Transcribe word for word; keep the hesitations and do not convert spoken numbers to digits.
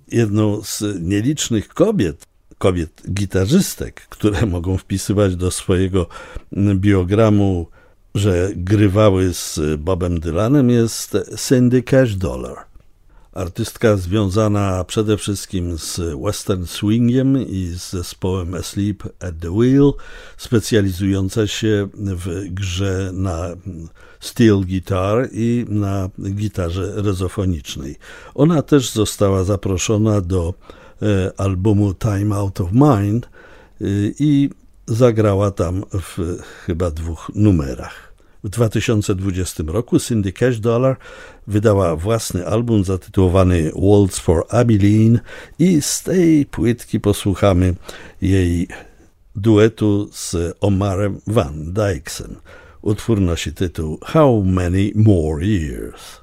jedną z nielicznych kobiet, kobiet gitarzystek, które mogą wpisywać do swojego biogramu, że grywały z Bobem Dylanem, jest Cindy Cash Dollar. Artystka związana przede wszystkim z western swingiem i z zespołem Asleep at the Wheel, specjalizująca się w grze na steel guitar i na gitarze rezofonicznej. Ona też została zaproszona do albumu Time Out of Mind i zagrała tam w chyba dwóch numerach. W dwa tysiące dwudziestym roku Cindy Cash Dollar wydała własny album zatytułowany Waltz for Abilene i z tej płytki posłuchamy jej duetu z Omarem Van Dyksem. Utwór nosi tytuł How Many More Years?